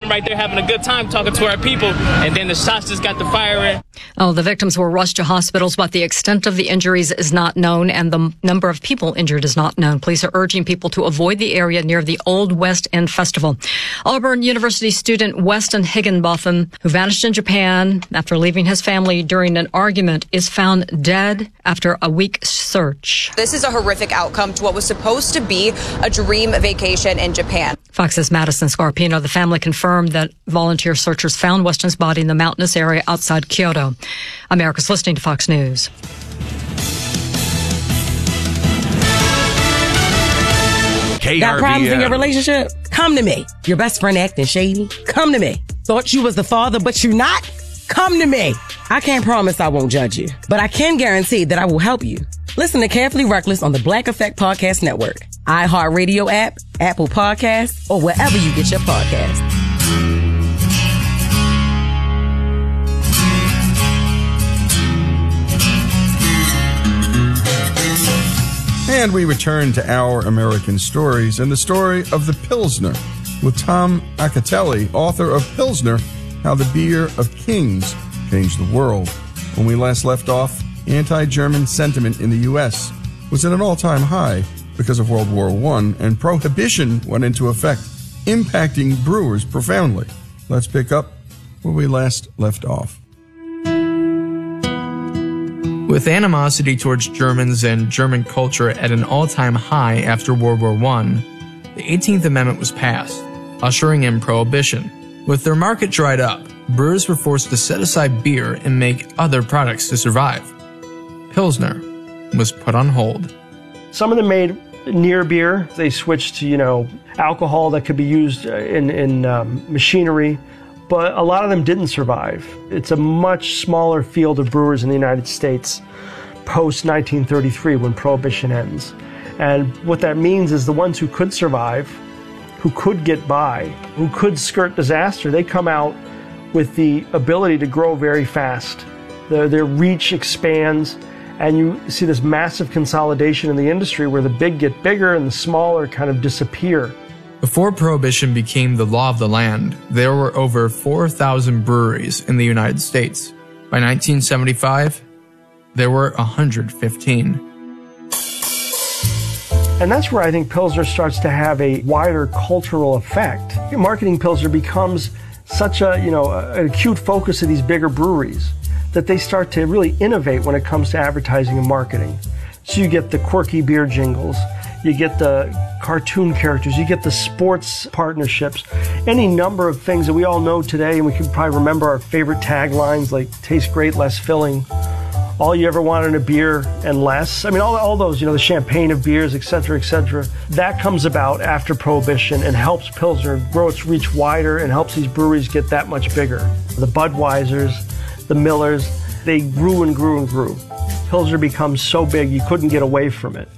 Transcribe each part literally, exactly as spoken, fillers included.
right there having a good time talking to our people, and then the shots just got the fire in. Oh, the victims were rushed to hospitals, but the extent of the injuries is not known, and the number of people injured is not known. Police are urging people to avoid the area near the Old West End Festival. Auburn University student Weston Higginbotham, who vanished in Japan after leaving his family during an argument, is found dead after a week search. This is a horrific outcome to what was supposed to be a dream vacation in Japan. Fox's Madison Scarpino, the family confirmed that volunteer searchers found Weston's body in the mountainous area outside Kyoto. America's listening to Fox News. Got problems in your relationship? Come to me. Your best friend acting shady? Come to me. Thought you was the father, but you not? Come to me. I can't promise I won't judge you, but I can guarantee that I will help you. Listen to Carefully Reckless on the Black Effect Podcast Network, iHeartRadio app, Apple Podcasts, or wherever you get your podcasts. And we return to Our American Stories and the story of the Pilsner with Tom Acatelli, author of Pilsner, How the Beer of Kings Changed the World. When we last left off, anti-German sentiment in the U S was at an all-time high because of World War One, and prohibition went into effect, impacting brewers profoundly. Let's pick up where we last left off. With animosity towards Germans and German culture at an all-time high after World War One, the eighteenth Amendment was passed, ushering in prohibition. With their market dried up, brewers were forced to set aside beer and make other products to survive. Pilsner was put on hold. Some of them made near beer. They switched to, you know, alcohol that could be used in, in um, machinery. But a lot of them didn't survive. It's a much smaller field of brewers in the United States post nineteen thirty-three when Prohibition ends. And what that means is the ones who could survive, who could get by, who could skirt disaster, they come out with the ability to grow very fast. Their, their reach expands, and you see this massive consolidation in the industry where the big get bigger and the smaller kind of disappear. Before Prohibition became the law of the land, there were over four thousand breweries in the United States. By nineteen seventy-five, there were one hundred fifteen. And that's where I think Pilsner starts to have a wider cultural effect. Marketing Pilsner becomes such a, you know, an acute focus of these bigger breweries that they start to really innovate when it comes to advertising and marketing. So you get the quirky beer jingles, you get the cartoon characters, you get the sports partnerships, any number of things that we all know today, and we can probably remember our favorite taglines like taste great, less filling, all you ever want in a beer and less. I mean, all, all those, you know, the champagne of beers, et cetera, et cetera. That comes about after Prohibition and helps Pilsner grow its reach wider and helps these breweries get that much bigger. The Budweisers, the Millers, they grew and grew and grew. Pilsner becomes so big you couldn't get away from it.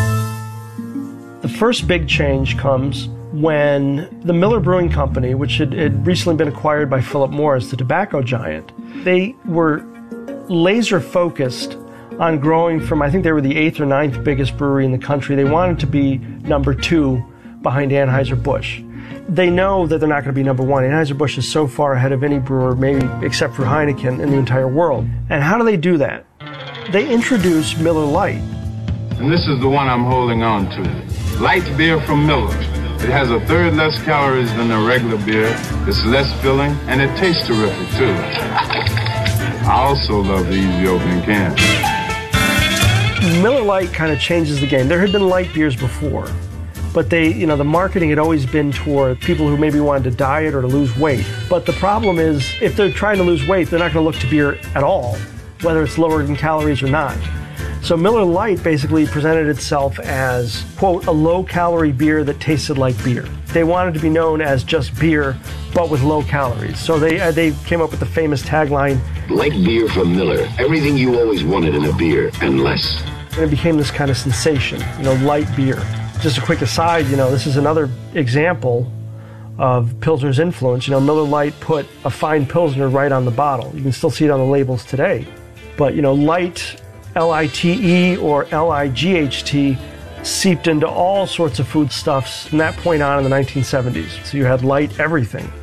The first big change comes when the Miller Brewing Company, which had, had recently been acquired by Philip Morris, the tobacco giant, they were laser focused on growing from, I think they were the eighth or ninth biggest brewery in the country. They wanted to be number two behind Anheuser-Busch. They know that they're not going to be number one. Anheuser-Busch is so far ahead of any brewer, maybe except for Heineken, in the entire world. And how do they do that? They introduce Miller Lite. And this is the one I'm holding on to. Light beer from Miller. It has a third less calories than a regular beer. It's less filling, and it tastes terrific, too. I also love the easy opening can. Miller Lite kind of changes the game. There had been light beers before, but they, you know, the marketing had always been toward people who maybe wanted to diet or to lose weight. But the problem is, if they're trying to lose weight, they're not going to look to beer at all, whether it's lower in calories or not. So Miller Lite basically presented itself as, quote, a low-calorie beer that tasted like beer. They wanted to be known as just beer, but with low calories. So they uh, they came up with the famous tagline, "Light beer from Miller, everything you always wanted in a beer, and less." And it became this kind of sensation, you know, light beer. Just a quick aside, you know, this is another example of Pilsner's influence. You know, Miller Lite put a fine Pilsner right on the bottle. You can still see it on the labels today. But, you know, light, L I T E or L I G H T, seeped into all sorts of foodstuffs from that point on in the nineteen seventies. So you had light everything.